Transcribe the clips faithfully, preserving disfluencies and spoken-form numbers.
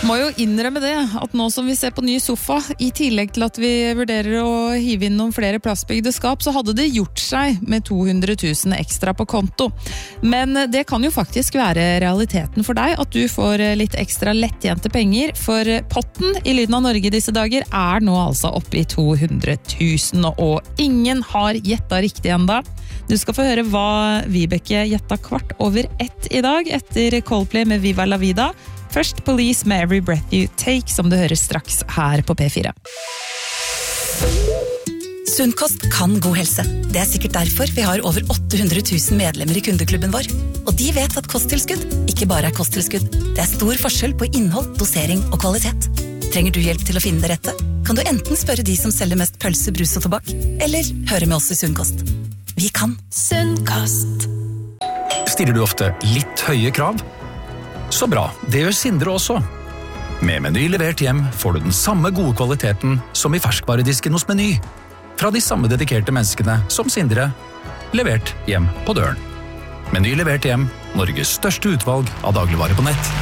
Må jo innrømme det, at nå som vi ser på ny sofa, i tillegg til at vi vurderer å hive inn noen flere plastbygde skap, så hadde det gjort seg med to hundre tusen ekstra på konto. Men det kan jo faktisk være realiteten for deg, at du får litt ekstra lettjente penger, for potten i Lyden av Norge disse dager er nå altså oppe i to hundre tusen, og ingen har gjettet riktig enda. Du skal få høre hva Vibeke gjettet kvart over ett i dag, etter Coldplay med Viva la Vida. Først Police med Every Breath You Take, som du hører straks her på P fire. Sunnkost kan god helse. Det er sikkert derfor vi har over åtte hundre tusen medlemmer i kundeklubben vår. Og de vet at kosttilskudd ikke bare er kosttilskudd. Det er stor forskjell på innhold, dosering og kvalitet. Trenger du hjelp til å finne det rette? Kan du enten spørre de som selger mest pølse, brus og tobakk, eller høre med oss i Sunnkost. Vi kan Sunnkost. Stiller du ofte litt høye krav? Så bra, det gjør Sindre også. Med Meny levert hjem får du den samme gode kvaliteten som i ferskvaredisken hos Meny. Fra de samme dedikerte menneskene som Sindre, levert hjem på døren. Meny levert hjem, Norges største utvalg av dagligvarer på nett.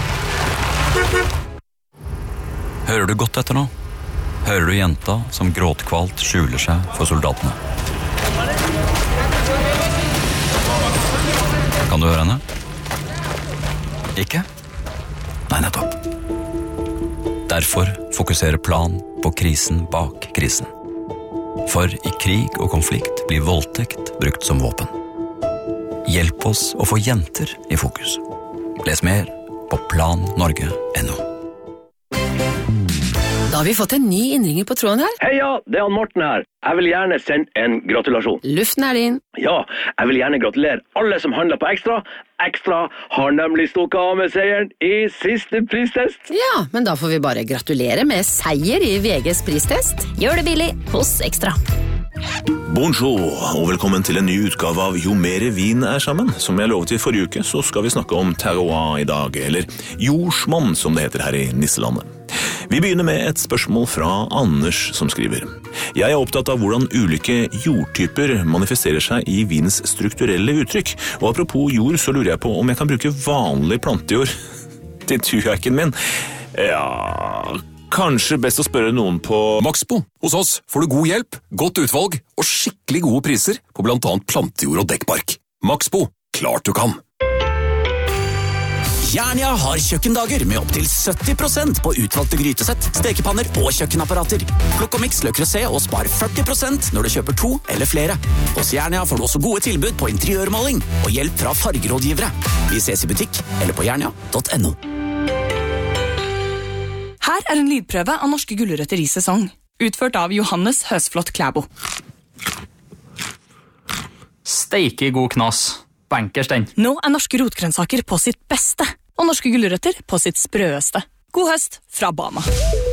Hører du godt etter nå? Hører du jenta som gråtkvalt skjuler seg for soldatene? Kan du høre henne? Ikke? Nei, nettopp. Derfor fokuserer Plan på krisen bak krisen. For i krig og konflikt blir voldtekt brukt som våpen. Hjelp oss å få jenter i fokus. Les mer på plan norge punktum no. Da har vi fått en ny innringer på tråden her. Heia, det er han Morten her. Jeg vil gjerne sende en gratulasjon. Luften er din. Ja, jeg vil gjerne gratulere alle som handler på Ekstra. Ekstra har nemlig stukket av med seieren i siste pristest. Ja, men da får vi bare gratulere med seier i V G's pristest. Gjør det billig hos Ekstra. Bonjour, og velkommen til en ny utgave av Jo mere vin er sammen. Som jeg lovet i forrige uke, så skal vi snakke om terroir i dag, eller jordsmonn som det heter her i Nisselandet. Vi begynner med et spørsmål fra Anders som skriver. Jeg er opptatt av hvordan ulike jordtyper manifesterer seg i vinens strukturelle uttrykk. Og apropos jord, så lurer jeg på om jeg kan bruke vanlig plantejord til turjakken min. Ja, kanskje best å spørre noen på Maxbo. Hos oss får du god hjelp, godt utvalg og skikkelig gode priser på blant annet plantejord og dekkbark. Maxbo, klart du kan. Jernia har kjøkkendager med opp til sytti prosent på utvalgte grytesett, stekepanner og kjøkkenapparater. Plukk og mix Le Creuset og spar førti prosent når du kjøper to eller flere. Hos Jernia får du også gode tilbud på interiørmaling og hjelp fra fargerådgivere. Vi ses i butikk eller på jernia punktum no. Her er en lydprøve av norske gulrøtter i sesong, utført av Johannes Høsflot Klæbo. Steike god knas. Bankers den. Nå er norske rotgrønnsaker på sitt beste, og norske gulrøtter på sitt sprøeste. God høst fra Bama.